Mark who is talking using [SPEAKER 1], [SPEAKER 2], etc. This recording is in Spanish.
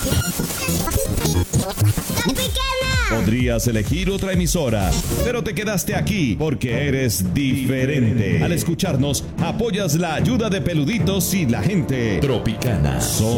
[SPEAKER 1] Podrías elegir otra emisora, pero te quedaste aquí porque eres diferente. Al escucharnos, apoyas la ayuda de Peluditos y la gente
[SPEAKER 2] Tropicana.